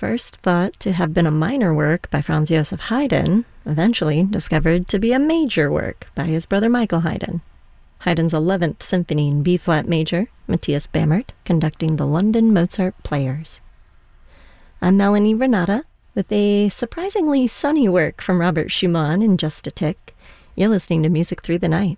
First thought to have been a minor work by Franz Joseph Haydn, eventually discovered to be a major work by his brother Michael Haydn. Haydn's 11th Symphony in B-flat major, Matthias Bamert, conducting the London Mozart Players. I'm Melanie Renata, with a surprisingly sunny work from Robert Schumann in just a tick. You're listening to Music Through the Night.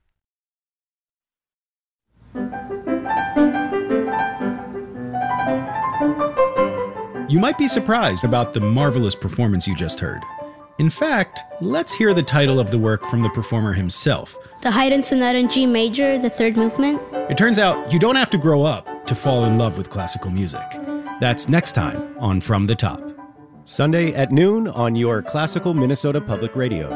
You might be surprised about the marvelous performance you just heard. In fact, let's hear the title of the work from the performer himself. The Haydn Sonata in G Major, the third movement. It turns out you don't have to grow up to fall in love with classical music. That's next time on From the Top. Sunday at noon on your classical Minnesota Public Radio.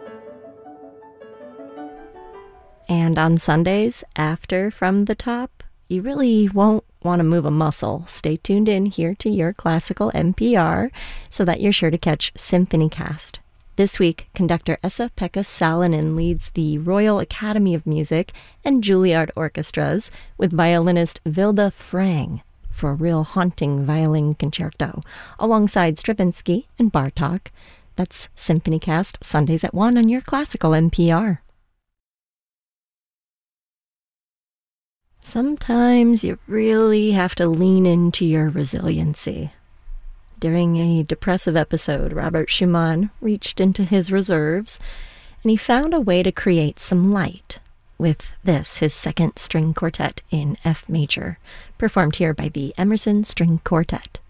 And on Sundays, after From the Top, you really won't want to move a muscle. Stay tuned in here to your classical NPR so that you're sure to catch SymphonyCast. This week, conductor Esa-Pekka Salonen leads the Royal Academy of Music and Juilliard orchestras with violinist Vilde Frang for a real haunting violin concerto, alongside Stravinsky and Bartók. That's SymphonyCast, Sundays at 1 on your classical NPR. Sometimes you really have to lean into your resiliency. During a depressive episode, Robert Schumann reached into his reserves, and he found a way to create some light with this, his second string quartet in F major, performed here by the Emerson String Quartet.